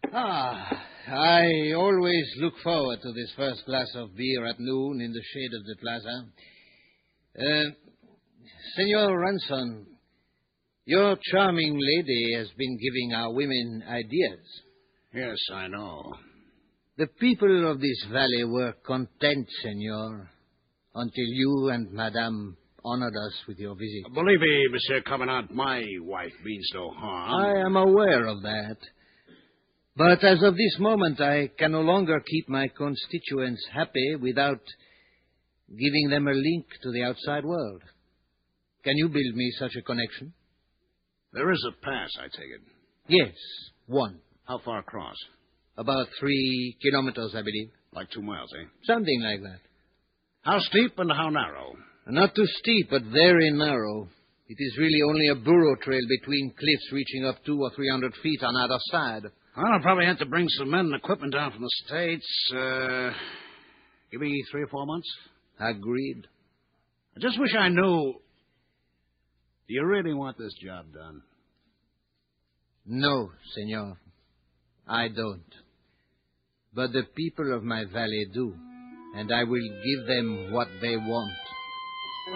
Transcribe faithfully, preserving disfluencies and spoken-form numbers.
Ah, I always look forward to this first glass of beer at noon in the shade of the plaza. Uh, Senor Ranson, your charming lady has been giving our women ideas. Yes, I know. The people of this valley were content, senor, until you and Madame honored us with your visit. Believe me, Monsieur Commandant, my wife means no harm. I am aware of that. But as of this moment, I can no longer keep my constituents happy without giving them a link to the outside world. Can you build me such a connection? There is a pass, I take it. Yes, one. How far across? About three kilometers, I believe. Like two miles, eh? Something like that. How steep and how narrow? Not too steep, but very narrow. It is really only a burro trail between cliffs reaching up two or three hundred feet on either side. Well, I'll probably have to bring some men and equipment down from the States. Uh, give me three or four months. Agreed. I just wish I knew. Do you really want this job done? No, senor. I don't. But the people of my valley do, and I will give them what they want.